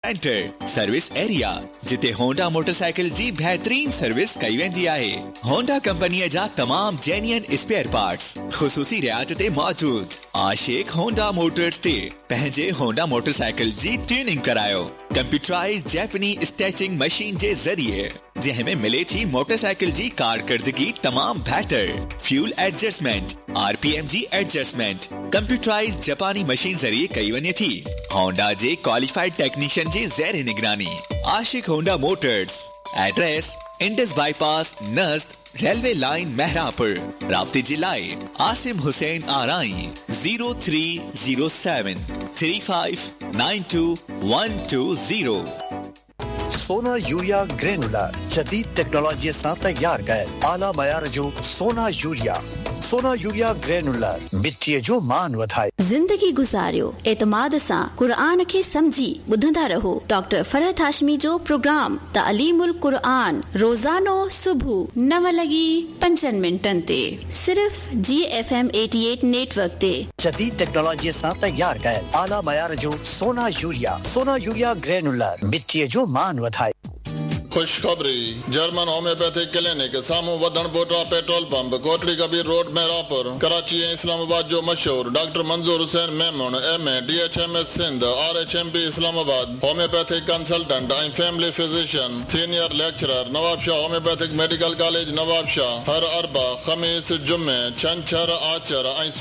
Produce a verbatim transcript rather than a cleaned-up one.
Centre service area जिते Honda motorcycle जी बेहतरीन service कई वेंदी आहे। होंडा कंपनी जा तमाम जेन्युइन स्पेयर पार्ट्स खुसूसी रियायत मौजूद। आशिक होंडा मोटर्स ते पंहिंजे होंडा मोटरसाइकिल जी ट्यूनिंग करायो कंप्यूटराइज जैपनी स्टैचिंग मशीन जे जरिए, जंहिंमें मिले थी मोटरसाइकिल जी कारकर्दगी तमाम बेहतर। फ्यूल एडजस्टमेंट, आरपीएम जी एडजस्टमेंट कंप्यूटराइज जापानी मशीन जरिए कई वने थी। होंडा जे क्वालिफाइड टेक्नीशियन जी ज़ेर निगरानी। आशिक Honda Motors, address Indus bypass नज़द railway line Mehrabpur. राब्ते जी लाए आसिम हुसैन आराई जीरो थ्री जीरो seven three five nine two one two जीरो। सोना यूरिया ग्रेनुलर जदीद टेक्नोलॉजी सां तैयार कयल आला मयार जो सोना यूरिया। सोना यूरिया ग्रेनुलर मिट्टी जो मान वधाए। जिंदगी गुजारियो एतमाद सां कुरान खे समझी ॿुधंदा रहो। डॉक्टर फरहत हाशमी जो प्रोग्राम तालीमुल कुरान रोजानो सुबह नव लगी पंजन मिनटन ते सिर्फ जी एफ एम अठासी नेटवर्क ते। जदीद टेक्नोलॉजी सां तैयार कयल आला मयार जो सोना यूरिया। सोना यूरिया ग्रेनुलर मिट्टी जो मान वधाए। खुशखबरी, जर्मन होम्योपैथिक क्लिनिक सामू वधन बोटा petrol pump Kotri Kabir road Mehrabpur Karachi ऐं इस्लामाबाद जो मशहूर डॉक्टर मंजूर Hussain Memon M A D H M S Sindh R H M P Islamabad homeopathic consultant ऐं family physician senior lecturer Nawab Shah homeopathic medical college Nawab Shah हर अरबा खमीस जुमे छंछर आचर ऐं